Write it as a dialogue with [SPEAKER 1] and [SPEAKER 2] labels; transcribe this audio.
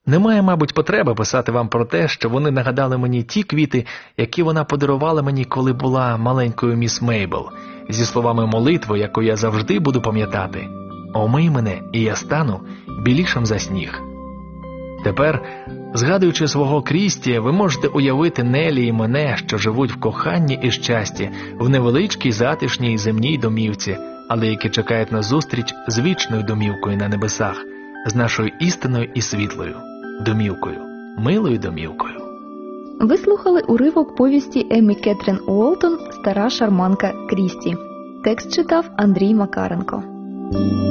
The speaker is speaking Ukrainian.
[SPEAKER 1] Немає, мабуть, потреби писати вам про те, що вони нагадали мені ті квіти, які вона подарувала мені, коли була маленькою міс Мейбл, зі словами молитви, яку я завжди буду пам'ятати: «Омий мене, і я стану білішим за сніг». Тепер, згадуючи свого Крісті, ви можете уявити Нелі і мене, що живуть в коханні і щасті, в невеличкій затишній земній домівці, але які чекають на зустріч з вічною домівкою на небесах, з нашою істинною і світлою домівкою, милою домівкою.
[SPEAKER 2] Ви слухали уривок повісті Еммі Кетрін Уолтон «Стара шарманка Крісті». Текст читав Андрій Макаренко.